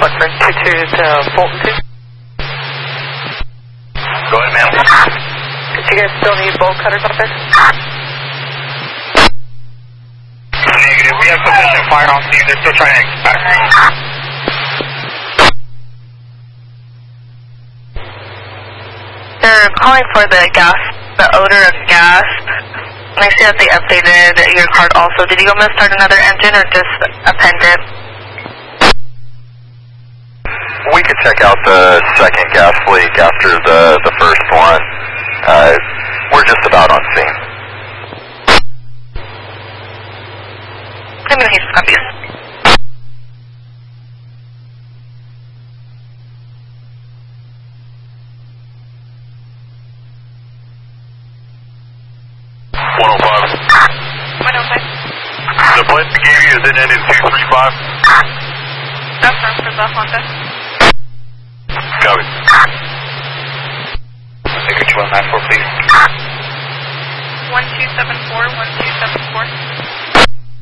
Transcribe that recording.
Buckner 22 to Fulton 2. Go ahead, ma'am. Do you guys still need bolt cutters out there? Negative. We have sufficient fire on scene. They're still trying to extract. They're calling for the gas, the odor of gas. And I see that they updated your card also. Did you want me to start another engine or just append it? We could check out the second gas leak after the first one. We're just about on scene. I'm going to use copies. The plate we gave you is it ended 235? That's for the Honda. Copy. Signature 194, please. 1274, 1274.